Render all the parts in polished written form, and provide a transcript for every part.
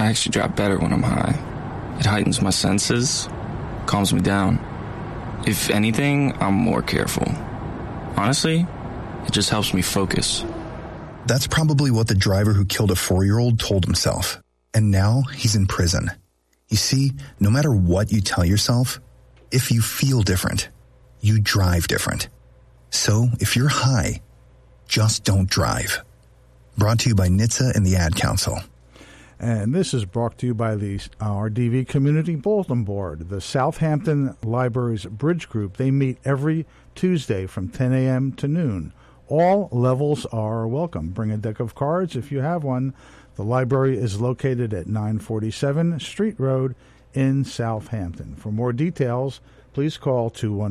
I actually drive better when I'm high. It heightens my senses, calms me down. If anything, I'm more careful. Honestly, it just helps me focus. That's probably what the driver who killed a 4-year-old told himself. And now he's in prison. You see, no matter what you tell yourself, if you feel different, you drive different. So if you're high, just don't drive. Brought to you by NHTSA and the Ad Council. And this is brought to you by the RDV Community Bulletin Board, the Southampton Library's Bridge Group. They meet every Tuesday from 10 a.m. to noon. All levels are welcome. Bring a deck of cards if you have one. The library is located at 947 Street Road in Southampton. For more details, please call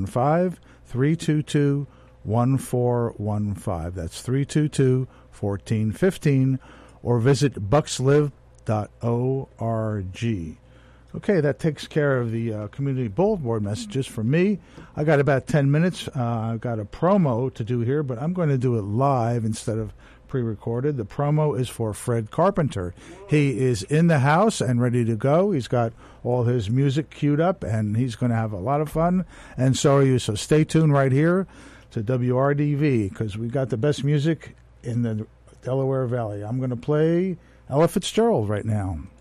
215-322-1415. That's 322-1415, or visit buckslive.org. Okay, that takes care of the community bulletin board messages for me. I got about 10 minutes. I've got a promo to do here, but I'm going to do it live instead of pre-recorded. The promo is for Fred Carpenter. He is in the house and ready to go. He's got all his music queued up, and he's going to have a lot of fun, and so are you. So stay tuned right here to WRDV, because we got the best music in the Delaware Valley. I'm going to play Ella Fitzgerald right now.